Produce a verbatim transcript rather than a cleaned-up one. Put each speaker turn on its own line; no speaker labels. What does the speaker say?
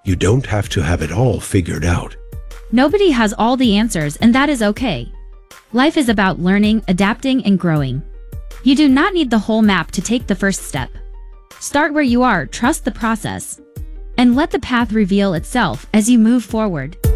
You don't have to have it all figured out.
Nobody has all the answers, and that is okay. Life is about learning, adapting, and growing. You do not need the whole map to take the first step. Start where you are, trust the process, and let the path reveal itself as you move forward.